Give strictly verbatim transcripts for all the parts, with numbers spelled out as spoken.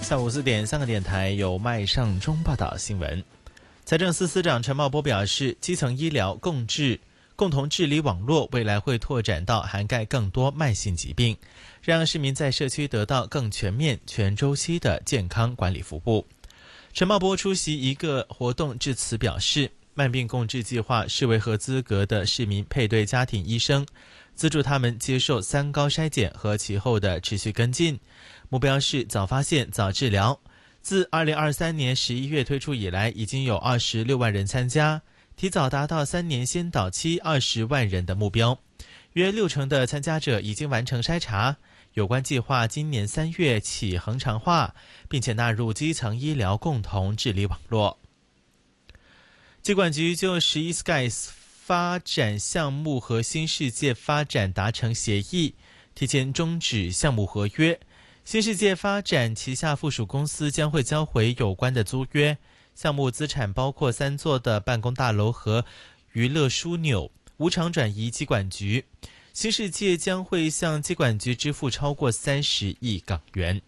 下午四点，三个电台由麦尚中报道新闻。财政司司长陈茂波表示，基层医疗共治共同治理网络未来会拓展到涵盖更多慢性疾病，让市民在社区得到更全面、全周期的健康管理服务。陈茂波出席一个活动致辞表示，慢病共治计划是为合资格的市民配对家庭医生，资助他们接受三高筛检和其后的持续跟进，目标是早发现、早治疗。自二零二三年十一月推出以来，已经有二十六万人参加，提早达到三年先导期二十万人的目标。约六成的参加者已经完成筛查。有关计划今年三月起恒常化，并且纳入基层医疗共同治理网络。疾管局就十一 Skies 发展项目和新世界发展达成协议，提前终止项目合约。新世界发展旗下附属公司将会交回有关的租约，项目资产包括三座的办公大楼和娱乐枢纽，无偿转移疾管局。新世界将会向疾管局支付超过三十亿港元。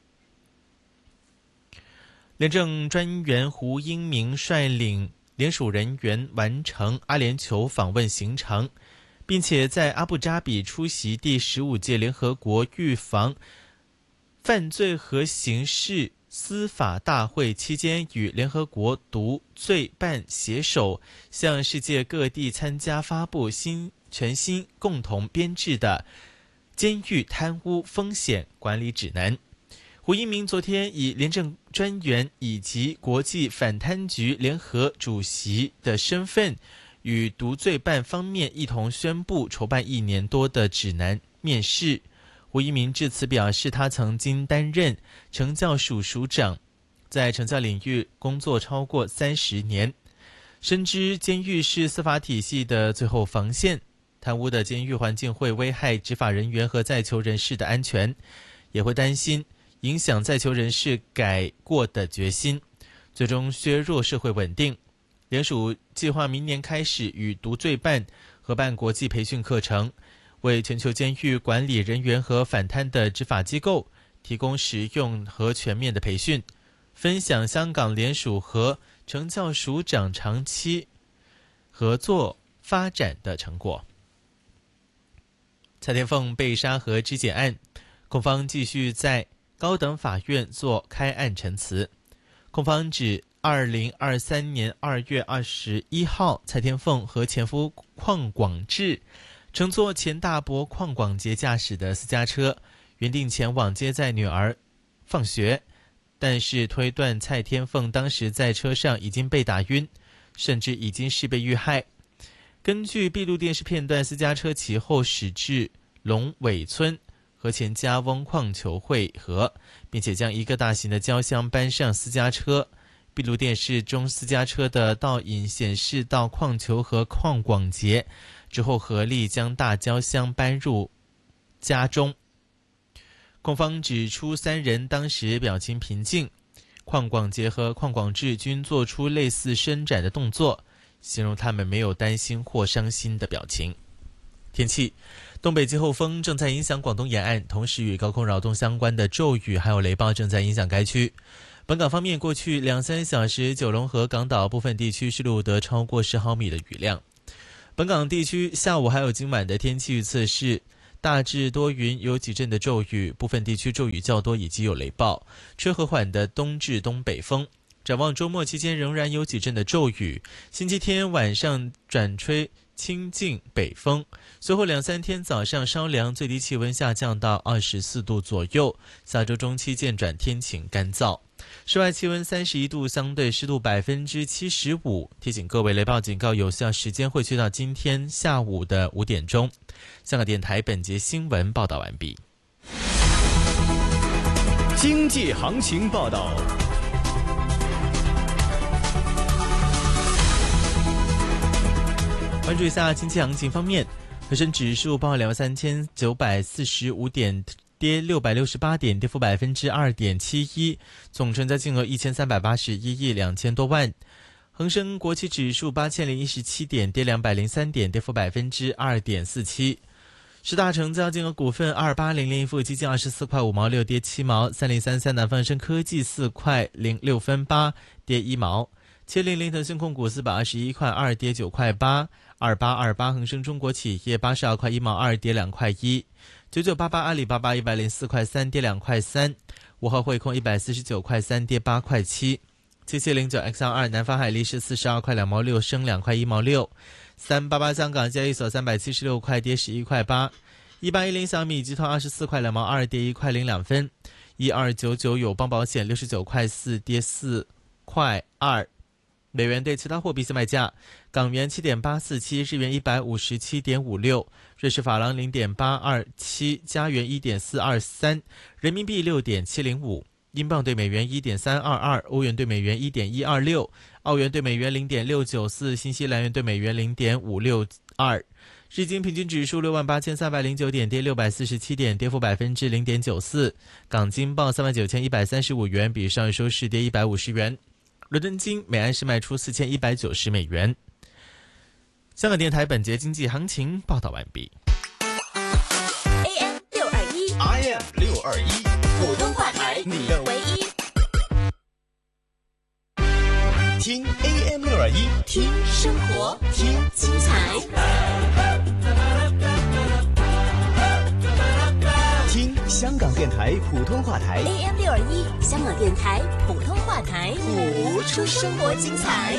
廉政专员胡英明率领联署人员完成阿联酋访问行程，并且在阿布扎比出席第十五届联合国预防犯罪和刑事司法大会期间，与联合国毒罪办携手，向世界各地参加发布新全新共同编制的监狱贪污风险管理指南。胡一鸣昨天以廉政专员以及国际反贪局联合主席的身份，与毒罪办方面一同宣布筹办一年多的指南面试。胡一鸣致辞表示，他曾经担任惩教署署长，在惩教领域工作超过三十年，深知监狱是司法体系的最后防线，贪污的监狱环境会危害执法人员和在囚人士的安全，也会担心影响在囚人士改过的决心，最终削弱社会稳定。联署计划明年开始与毒罪办合办国际培训课程，为全球监狱管理人员和反贪的执法机构提供实用和全面的培训，分享香港联署和惩教署长长期合作发展的成果。蔡天凤被杀和肢解案，控方继续在高等法院做开案陈词。控方指二零二三年二月二十一号，蔡天凤和前夫邝广志乘坐钱大伯邝广杰驾驶的私家车，原定前往接载女儿放学，但是推断蔡天凤当时在车上已经被打晕，甚至已经是被遇害。根据闭路电视片段，私家车其后驶至龙尾村和前家翁矿球会合，并且将一个大型的胶箱搬上私家车。闭路电视中私家车的倒影显示到矿球和邝广杰之后合力将大胶箱搬入家中。控方指出，三人当时表情平静，邝广杰和邝广志均做出类似伸展的动作，形容他们没有担心或伤心的表情。天气，东北季候风正在影响广东沿岸，同时与高空扰动相关的骤雨还有雷暴正在影响该区。本港方面，过去两三小时，九龙和港岛部分地区是录得超过十毫米的雨量。本港地区下午还有今晚的天气预测是大致多云，有几阵的骤雨，部分地区骤雨较多以及有雷暴，吹和缓的东至东北风。展望周末期间仍然有几阵的骤雨，星期天晚上转吹清劲北风，随后两三天早上稍凉，最低气温下降到二十四度左右。下周中期渐转天晴干燥，室外气温三十一度，相对湿度百分之七十五。提醒各位，雷暴警告有效时间会去到今天下午的五点钟。香港电台本节新闻报道完毕。 经济行情报道。 关注一下经济行情方面，恒生指数报两万三千九百四十五点，跌六百六十八点，跌幅百分之二点七一，总成交金额一千三百八十一亿两千多万。恒生国企指数八千零一十七点，跌两百零三点，跌幅百分之二点四七。 十大成交金额股份：二八零零一富基金二十四块五毛六跌七毛，三零三三南方生科技四块零六分八跌一毛，七零零腾讯控股四百二十一块二跌九块八，二八二八恒生中国企业八十二块一毛二跌两块一，九九八八阿里巴巴一百零四块三跌两块三，五号汇控一百四十九块三跌八块七，七七零九 X R 二南方海力士四十二块两毛六升两块一毛六，三八八香港交易所三百七十六块跌十一块八，一八一零小米集团二十四块两毛二跌一块零两分，一二九九友邦保险六十九块四跌四块二。美元对其他货币现卖价：港元七点八四七，日元一百五十七点五六，瑞士法郎零点八二七，加元一点四二三，人民币六点七零五，英镑对美元一点三二二，欧元对美元一点一二六，澳元对美元零点六九四，新西兰元对美元零点五六二。日经平均指数六万八千三百零九点，跌六百四十七点，跌幅百分之零点九四。港金报三万九千一百三十五元，比上日收市跌一百五十元。伦敦金每安士卖出四千一百九十美元。香港电台本节经济行情报道完毕。 A M 六二一 I M 六二一， 普通话台， 你的唯一。 听 A M 六二一， 听生活，听精彩， 听香港电台普通话台 A M 六二一，香港电台普通话台，谱出生活精彩。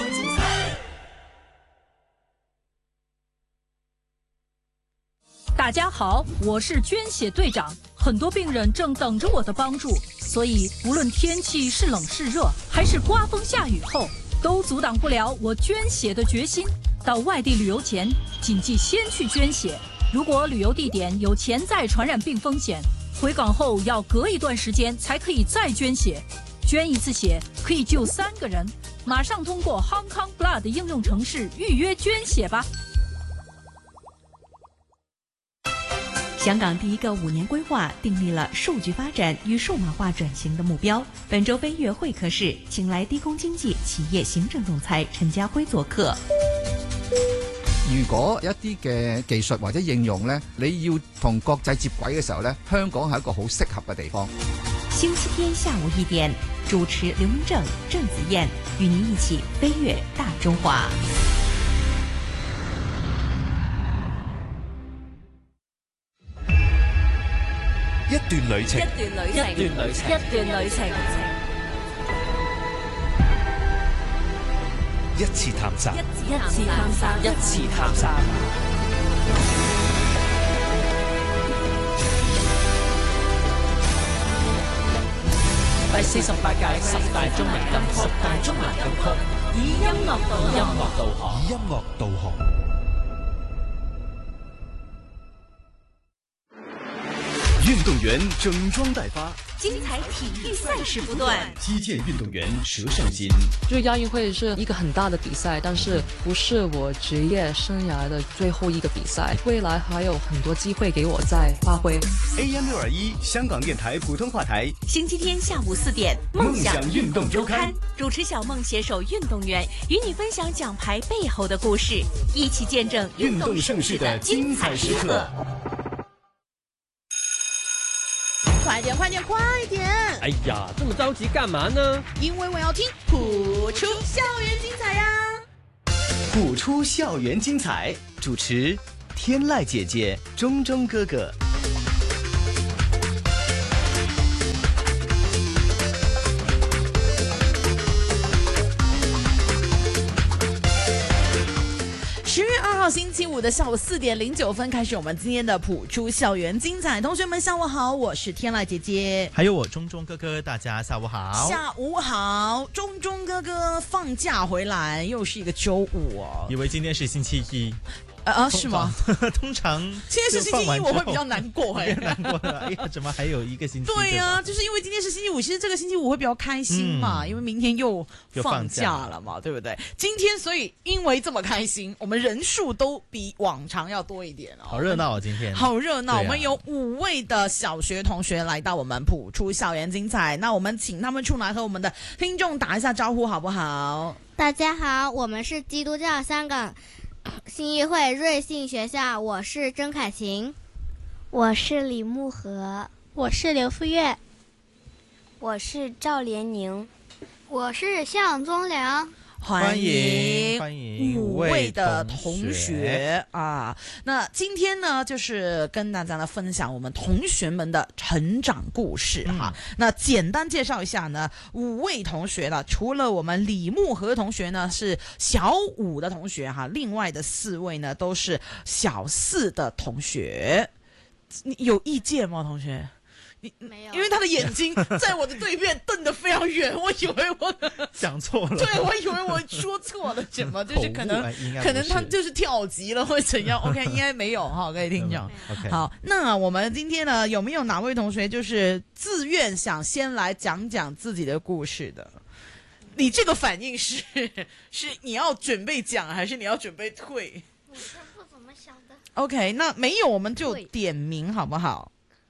大家好，我是捐血队长，很多病人正等着我的帮助，所以无论天气是冷是热，还是刮风下雨后，都阻挡不了我捐血的决心。到外地旅游前，谨记先去捐血。如果旅游地点有潜在传染病风险，回港后要隔一段时间才可以再捐血。捐一次血可以救三个人，马上通过 Hong Kong Blood 应用程式预约捐血吧。 香港第一个五年规划订立了数据发展与数码化转型的目標。本周飛躍會客室，請來低工經濟企業行政總裁陳家輝做客。 如果一啲嘅技術或者應用呢，你要同國際接軌嘅時候呢，香港係一個好適合嘅地方。 星期天下午一點，主持劉明正、鄭子燕，與您一起飛躍大中華。 一段旅程， 一段旅程， 一段旅程， 一段旅程， 一次探索， 一次探索， 一次探索。 第四十八屆十大中文金曲，十大中文金曲， 以音樂導音樂導航， 以音樂導航。運動員整裝待發， 精彩體育賽事不斷， 擊劍運動員佘勝金。 就亞運會是一個很大的比賽，但是不是我職業生涯的最後一個比賽，未來還有很多機會給我再發揮。 A M 六二一香港電台普通話台， 星期天下午四點， 夢想運動週刊， 主持小夢攜手運動員，與你分享獎牌背後的故事，一起見證運動盛事的精彩時刻。 快點快點快點！ 哎呀，這麼着急幹嘛呢？ 因為我要聽譜出校園精彩呀！ 譜出校園精彩，主持天籟姐姐、中中哥哥。 十月二號星期五的下午四點零九分開始，我們今天的譜出校園精彩。同學們下午好，我是天籟姐姐， 還有我中中哥哥，大家下午好。 下午好，中中哥哥放假回來，又是一個周五哦。 以為今天是星期一。 啊，是嗎？ 通常今天是星期一，我會比較難過哎， 難過了。哎呀，怎麼還有一個星期？ 對呀、啊，就是因為今天是星期五，其實這個星期五會比較開心嘛，嗯、因為明天又放假了嘛，對不對？今天所以因為這麼開心，我們人數都比往常要多一點哦。 好熱鬧啊，今天好熱鬧、啊！ 我們有五位的小學同學來到我們譜出校園精彩，那我們請他們出來和我們的聽眾打一下招呼，好不好？ 大家好，我們是基督教香港新義會瑞信學校，我是曾凱晴。 我是李慕禾。 我是刘富月。 我是赵连宁。 我是向宗良。 欢迎欢迎五位的同同学啊！那今天呢，就是跟大家呢分享我们同学们的成长故事哈。嗯、那简单介绍一下呢，五位同学了，除了我们李慕禾同学呢是小五的同学哈，另外的四位呢都是小四的同学。你有意见吗，同学？ 没有， 因为他的眼睛在我的对面瞪得非常远，我以为我讲错了， 对，我以为我说错了什么，就是可能可能他就是跳级了或者怎样。OK， 应该没有哈，各位听众。 Okay. 好，那我们今天呢，有没有哪位同学就是自愿想先来讲讲自己的故事的？你这个反应是是你要准备讲，还是你要准备退？ 我是不怎么想的。 OK， 那没有我们就点名好不好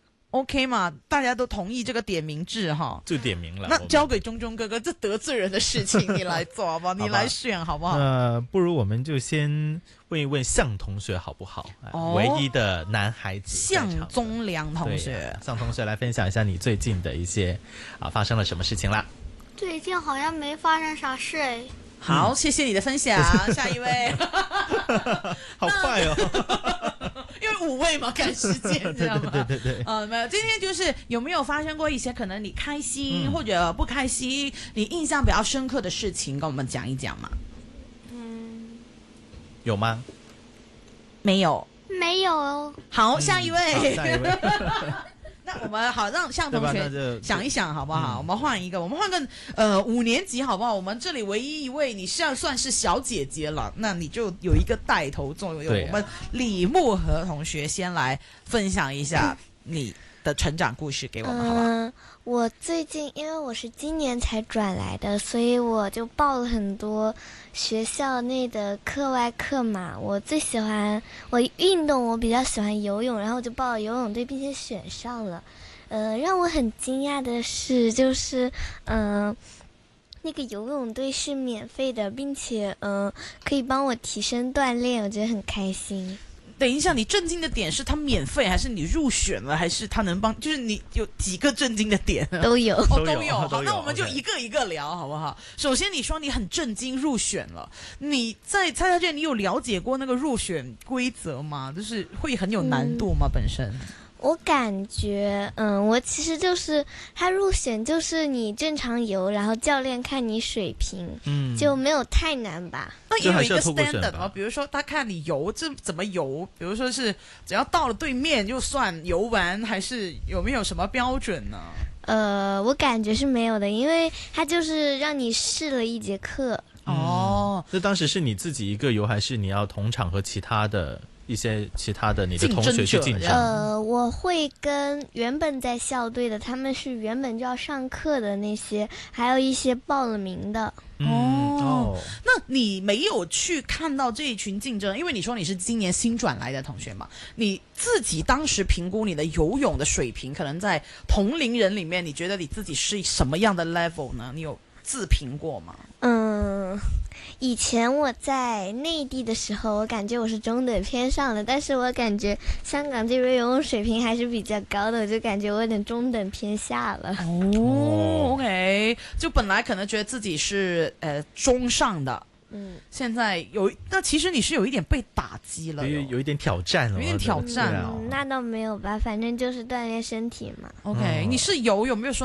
？OK 嘛，大家都同意这个点名制哈， 就点名了。 那交给钟钟哥哥，这得罪人的事情你来做好不好？你来选好不好？ 呃，不如我们就先问一问向同学好不好？哦、唯一的男孩子向宗良同学， 向同学来分享一下你最近的一些啊发生了什么事情啦？ 最近好像没发生啥事哎。 好，嗯、谢谢你的分享，下一位。 好快哦。 因为五位嘛，赶时间，知道吗？ 对对对对。 呃，没有，今天就是有没有发生过一些可能你开心、嗯、或者不开心，你印象比较深刻的事情，跟我们讲一讲嘛？ 嗯， 有吗？ 没有， 没有哦。 好，下一位。 嗯、下一位。 那我们好让向同学想一想好不好？嗯、我们换一个，我们换个呃五年级好不好？我们这里唯一一位你是要算是小姐姐了，那你就有一个带头作用。 啊、 我们李慕禾同学先来分享一下你的成长故事给我们，好不好？ 嗯，我最近因为我是今年才转来的，所以我就报了很多学校内的课外课嘛。我最喜欢我运动，我比较喜欢游泳，然后我就报了游泳队，并且选上了。呃，让我很惊讶的是，就是嗯、呃，那个游泳队是免费的，并且嗯、呃，可以帮我提升锻炼，我觉得很开心。 等一下，你震惊的点是它免费，还是你入选了，还是它能帮？就是你有几个震惊的点？ 都有， 哦，都有。 都有好， 都有那我们就一个一个聊，好不好？首先，你说你很震惊入选了，你在参加这，你有了解过那个入选规则吗？就是会很有难度吗？嗯、本身？ 我感觉，嗯，我其实就是他入选，就是你正常游，然后教练看你水平，嗯，就没有太难吧。 那也有一个 standard 吗？比如说他看你游这怎么游，比如说是只要到了对面就算游完，还是有没有什么标准呢？ 呃，我感觉是没有的，因为他就是让你试了一节课。 哦、 嗯，那当时是你自己一个游，还是你要同场和其他的？一些其他的你的同学去竞争？ 呃，我会跟原本在校队的，他们是原本就要上课的那些，还有一些报了名的。 哦，哦那你没有去看到这一群竞争，因为你说你是今年新转来的同学嘛，你自己当时评估你的游泳的水平，可能在同龄人里面，你觉得你自己是什么样的 level 呢？你有自评过吗？ 嗯，以前我在内地的时候，我感觉我是中等偏上的，但是我感觉香港这边游泳水平还是比较高的，我就感觉我有点中等偏下了。 哦 ，OK， 就本来可能觉得自己是呃中上的。嗯，现在有那其实你是有一点被打击了， 有有一点挑战了， 有一点挑战了、 嗯。那倒没有吧，反正就是锻炼身体嘛。 OK，、哦、你是游有没有说？